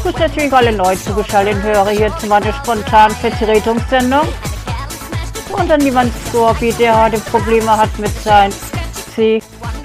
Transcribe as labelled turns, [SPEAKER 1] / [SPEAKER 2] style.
[SPEAKER 1] grüße natürlich alle neu zugeschalteten Hörer hier zu meiner spontanen Vertretungssendung. Und an jemand Scorpi, der heute Probleme hat mit seinem